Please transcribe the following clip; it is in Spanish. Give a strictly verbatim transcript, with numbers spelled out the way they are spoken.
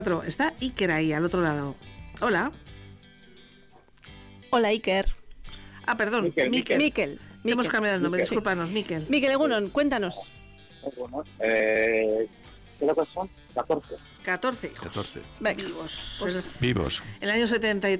Está Iker ahí, al otro lado. Hola. Hola, Iker. Ah, perdón, Miquel. Miquel. Miquel. Te hemos cambiado el nombre, Miquel. discúlpanos, Miquel. Miquel Egunon, cuéntanos. Bueno, eh, creo que son catorce. catorce hijos. catorce. Venga, Vivos. pues- Vivos. En el año setenta y